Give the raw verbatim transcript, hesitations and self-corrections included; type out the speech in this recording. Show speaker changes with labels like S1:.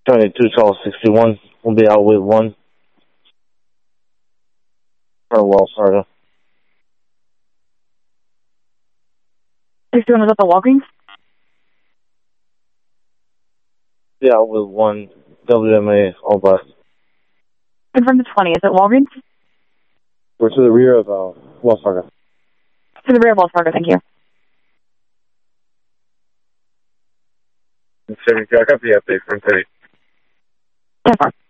S1: twenty-two twelve sixty-one. We'll be out with one. For Wells Fargo.
S2: sixty-one was at the Walgreens?
S1: Yeah, with one W M A all black.
S2: Confirm the twenty. Is it Walgreens?
S1: We're to the rear of uh, Wells Fargo.
S2: To the rear of Wells Fargo, thank you.
S1: City, I got the update from City.
S2: ten four.